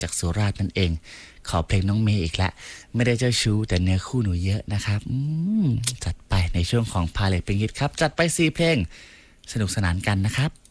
จากสุราษฎร์นั่นเองขอเพลงน้องเมย์อีกละไม่ได้เจ้าชู้แต่เนื้อคู่หนูเยอะนะครับจัดไปในช่วงของพาเลทเพลงฮิตครับจัดไป4เพลงสนุกสนานกันนะครับ